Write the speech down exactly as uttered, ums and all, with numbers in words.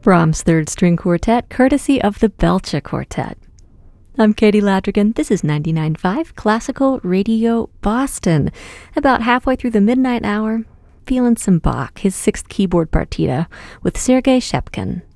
Brahms' Third String Quartet, courtesy of the Belcher Quartet. I'm Katie Ladrigan. This is ninety-nine point five Classical Radio Boston. About halfway through the midnight hour, feeling some Bach, his sixth keyboard partita, with Sergei Shepkin.